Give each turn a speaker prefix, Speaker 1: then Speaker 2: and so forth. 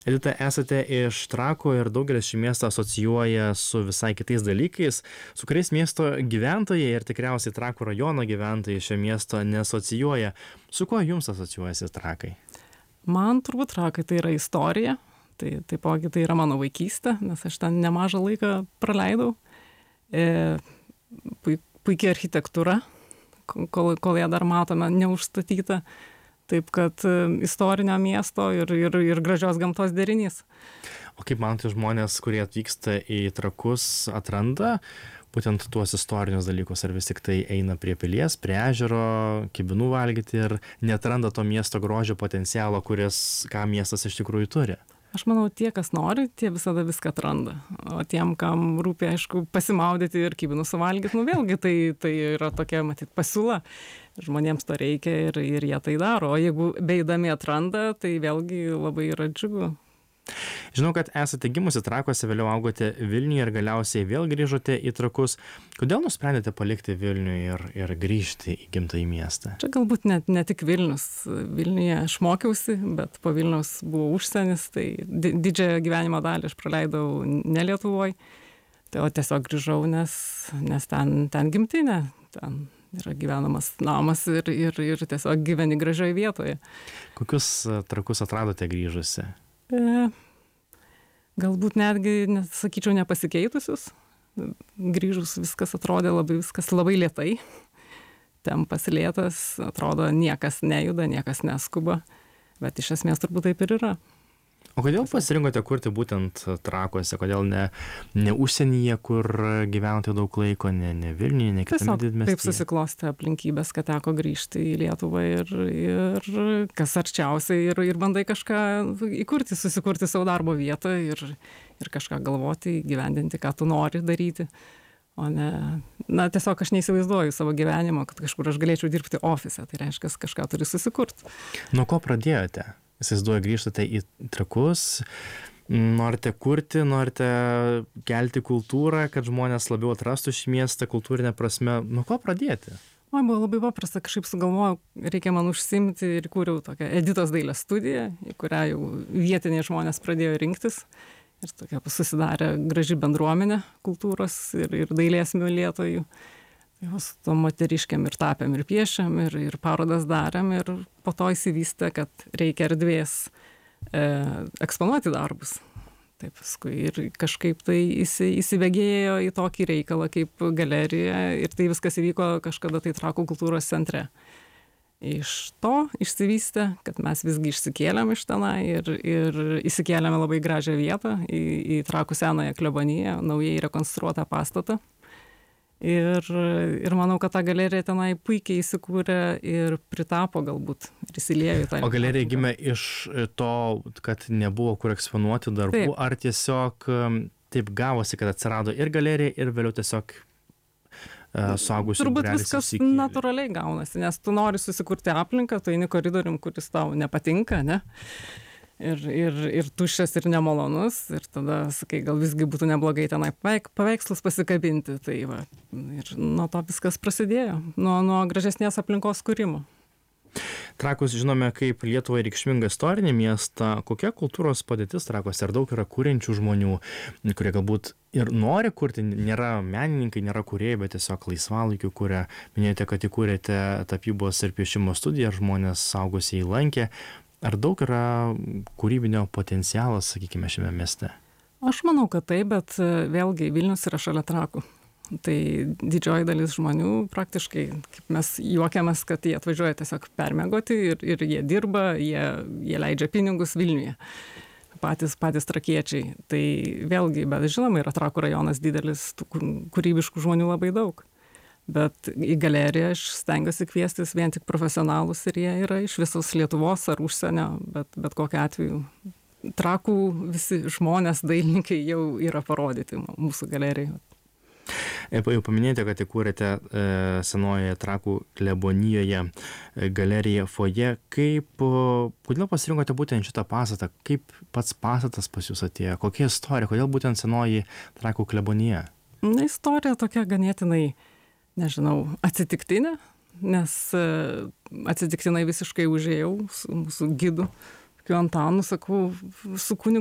Speaker 1: Edita, esate iš Trakų ir daugelis šį miestą asocijuoja su visai kitais dalykais, su kuriais miesto gyventojai ir tikriausiai Trakų rajono gyventojai šio miesto nesocijuoja. Su kuo jums asocijuojasi Trakai?
Speaker 2: Man turbūt Trakai tai yra istorija, tai taipogi tai yra mano vaikystė, nes aš ten nemažą laiką praleidau. Puikia architektūra, kol ją dar matome neužstatyta. Taip kad istorinio miesto ir gražios gamtos derinys.
Speaker 1: O kaip manote, žmonės, kurie atvyksta į Trakus, atranda būtent tuos istorinius dalykus, ar vis tik tai eina prie pilies, prie ežero, kibinų valgyti ir neatranda to miesto grožio potencialo, ką miestas iš tikrųjų turi?
Speaker 2: Aš manau, tie, kas nori, tie visada viską atranda. O tiem, kam rūpi, aišku, pasimaudyti ir kibinų suvalgyti, vėlgi tai yra tokia, matyt, pasiūla. Žmonėms to reikia ir jie tai daro. O jeigu beidami atranda, tai vėlgi labai yra džiugu.
Speaker 1: Žinau, kad esate gimusi Trakuose, vėliau augote Vilniuje ir galiausiai vėl grįžote į Trakus. Kodėl nusprendėte palikti Vilnių ir grįžti į gimtąjį miestą?
Speaker 2: Čia galbūt ne tik Vilnius. Vilniuje aš mokiausi, bet po Vilnius buvo užsienis, tai didžiąją gyvenimo dalį aš praleidau ne Lietuvoje. Tai tiesiog grįžau, nes ten gimtinė, ten yra gyvenamas namas ir tiesiog gyveni gražioje vietoje.
Speaker 1: Kokius Trakus atradote grįžusi?
Speaker 2: Galbūt netgi, sakyčiau, nepasikeitusius. Grįžus viskas atrodė labai lėtai. Tempas lėtas, atrodo, niekas nejuda, niekas neskuba. Bet iš esmės turbūt taip ir yra.
Speaker 1: O kodėl pasirinkote kurti būtent Trakuose? Kodėl ne užsienyje, kur gyvenote daug laiko, ne Vilniuje, ne kitame didmiestyje?
Speaker 2: Taip susiklostė aplinkybės, kad teko grįžti į Lietuvą ir kas arčiausiai ir bandai kažką įkurti, susikurti savo darbo vietą ir kažką galvoti, įgyvendinti, ką tu nori daryti. O ne, tiesiog aš neįsivaizduoju savo gyvenimo, kad kažkur aš galėčiau dirbti ofise. Tai reiškia, kažką turi susikurti.
Speaker 1: Nuo ko pradėjote? Įsivaizduoju, grįžtate į Trakus, norite kurti, norite kelti kultūrą, kad žmonės labiau atrastų šį miestą kultūrinę prasme. Nuo ko pradėti?
Speaker 2: Man buvo labai paprasta, kažkaip sugalvojau, reikia man užsiimti ir kūriau tokią Editos dailės studiją, į kurią jau vietiniai žmonės pradėjo rinktis. Ir tokia susidarė graži bendruomenė kultūros ir dailės mylėtojų. Su tom moteriškiam ir tapėm, ir piešiam, ir parodas darėm, ir po to įsivystė, kad reikia erdvės eksponuoti darbus. Taip, paskui ir kažkaip tai įsibėgėjo į tokį reikalą kaip galerija, ir tai viskas įvyko kažkada tai Trakų kultūros centre. Iš to išsivystė, kad mes visgi išsikėlėm iš tenai ir įsikėlėme labai gražią vietą į Trakų senąją kleboniją, naujai rekonstruotą pastatą. Ir manau, kad ta galerija tenai puikiai įsikūrė ir pritapo galbūt ir įsiliejo į tą.
Speaker 1: O galerija gimė iš to, kad nebuvo kur eksponuoti darbų, taip. Ar tiesiog taip gavosi, kad atsirado ir galerija, ir vėliau tiesiog suaugusių
Speaker 2: turbūt
Speaker 1: būrelis
Speaker 2: viskas
Speaker 1: susikėlė?
Speaker 2: natūraliai gaunasi, nes tu nori susikurti aplinką, tu eini koridorium, kuris tau nepatinka, ne? Ir tuščias ir nemalonus, ir tada sakai, gal visgi būtų neblogai tenai paveikslus pasikabinti. Tai va, ir nuo to viskas prasidėjo, nuo gražesnės aplinkos kūrimo.
Speaker 1: Trakus žinome kaip Lietuvai reikšmingą istorinį miestą. Kokia kultūros padėtis Trakuose? Ar daug yra kuriančių žmonių, kurie galbūt ir nori kurti, nėra menininkai, nėra kūrėjai, bet tiesiog laisvalaikiu kuria? Minėjote, kad įkūrėte tapybos ir piešimo studiją, žmonės saugusieji lankė. Ar daug yra kūrybinio potencialo, sakykime, šiame mieste?
Speaker 2: Aš manau, kad taip, bet vėlgi Vilnius yra šalia Trakų. Tai didžioji dalis žmonių praktiškai, kaip mes juokiamės, kad jie atvažiuoja tiesiog permiegoti ir jie dirba, jie leidžia pinigus Vilniuje. Patys trakiečiai. Tai vėlgi, bet žinoma, yra Trakų rajonas didelis, tų kūrybiškų žmonių labai daug. Bet į galeriją aš stengiuosi kviestis vien tik profesionalus ir jie yra iš visos Lietuvos ar užsienio, bet kokiu atveju Trakų visi žmonės, dailininkai jau yra parodyti mūsų galerijoje.
Speaker 1: Jau paminėjote, kad įkūrėte senojoje Trakų klebonijoje galeriją Foje. Kodėl pasirinkote būtent šitą pastatą? Kaip pats pastatas pas jūs atėjo? Kokia istorija? Kodėl būtent senoji Trakų klebonija?
Speaker 2: Istorija tokia ganėtinai, nežinau, atsitiktinė, nes atsitiktinai visiškai užėjau su mūsų gidu, kokiu Antanu, sakau, su kunigu